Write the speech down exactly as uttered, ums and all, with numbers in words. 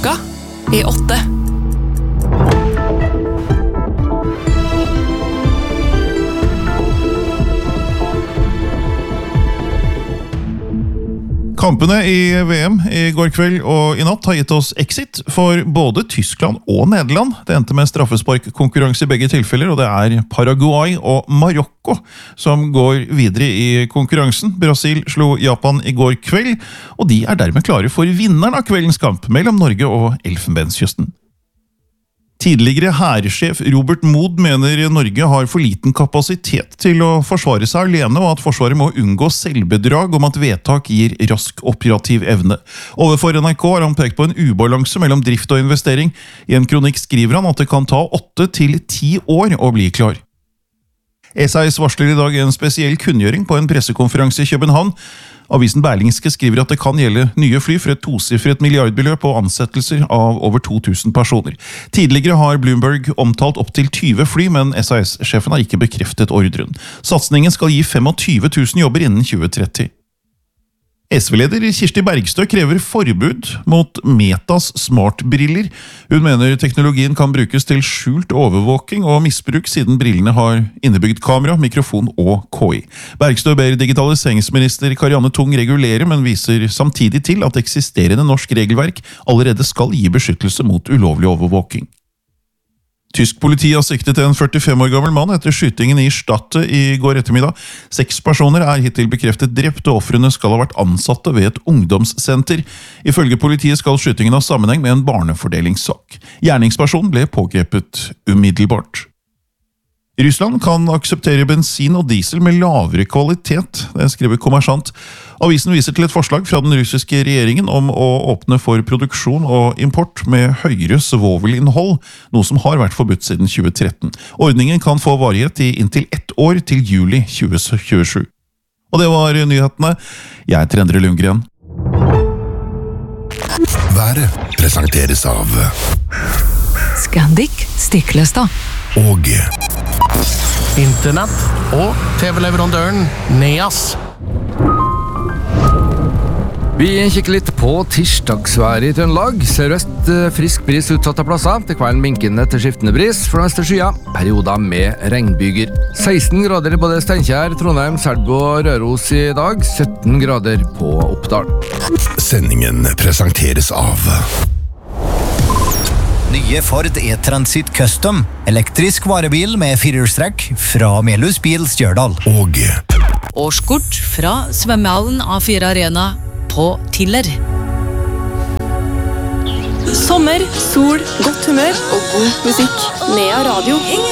klokka er åtte. Kampene i V M i går kveld og i natt har gitt oss exit for både Tyskland og Nederland. Det endte med straffesparkkonkurranse i begge tilfeller, og det er Paraguay og Marokko som går videre i konkurransen. Brasil slo Japan i går kveld, og de er dermed klare for vinneren av kveldens kamp mellom Norge og Elfenbenskysten. Tidligere hærsjef Robert Mood mener Norge har for liten kapasitet til å forsvare seg alene, og at Forsvaret må unngå selvbedrag om at vedtak gir rask operativ evne. Overfor N R K har han pekt på en ubalanse mellom drift og investering. I en kronikk skriver han at det kan ta åtte til ti år å bli klar. S A S varsler i dag en spesiell kunngjøring på en pressekonferanse i København. Avisen Berlingske skriver at det kan gjelde nye fly for et tosifret milliardbeløp og ansettelser av over to tusen personer. Tidligere har Bloomberg omtalt opp til tyve fly, men S A S-sjefen har ikke bekreftet ordren. Satsningen skal gi tjuefem tusen jobber innen tjue tretti. S V-leder Kirsti Bergstø krever forbud mot Metas smartbriller. Hun mener teknologien kan brukes til skjult overvåking og misbruk siden brillene har innebygd kamera, mikrofon og K I. Bergstø ber digitaliseringsminister Karianne Tung regulere, men viser samtidig til at eksisterende norsk regelverk allerede skal gi beskyttelse mot ulovlig overvåking. Tysk politi har siktet en førtifem år gammel mann etter skytingen i Stadte i går ettermiddag. Seks personer er hittil bekreftet drept, og ofrene skal ha vært ansatte ved et ungdomssenter. Ifølge politiet skal skytingen ha sammenheng med en barnefordelingssak. Gjerningspersonen ble pågrepet umiddelbart. Russland kan akseptere bensin og diesel med lavere kvalitet, det skriver Kommersant. Avisen viser til et forslag fra den russiske regjeringen om å åpne for produksjon og import med høyere svovelinnhold, noe som har vært forbudt siden tjue tretten. Ordningen kan få varighet i inntil ett år til juli tjue tjuesju. Og det var nyhetene. Jeg heter Endre Lundgren. Været presenteres av Scandic Stiklestad. Og Internett og T V-leverandøren Neas. Vi kikker litt på tirsdagsværet i Trøndelag. Sørøst frisk bris utsatte plasser. Til kvelden minkende til skiftende bris. For det meste skyer. Perioder med regnbyger. seksten grader i både Steinkjer, Trondheim, Selbu og Røros i dag. sytten grader på Oppdal. Sendingen presenteres av Nye Ford E-Transit Custom. Elektrisk varebil med firehjulstrekk fra Melhus Bil Stjørdal. Og Årskort fra svømmehallen A fire Arena på Tiller. Sommer, sol, godt humør og god musikk. Nea Radio.